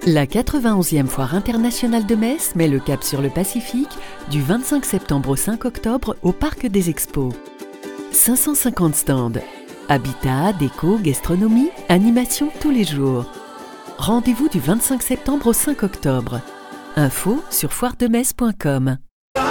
La 91e Foire internationale de Metz met le cap sur le Pacifique du 25 septembre au 5 octobre au Parc des Expos. 550 stands. Habitat, déco, gastronomie, animation tous les jours. Rendez-vous du 25 septembre au 5 octobre. Info sur foiredemetz.com.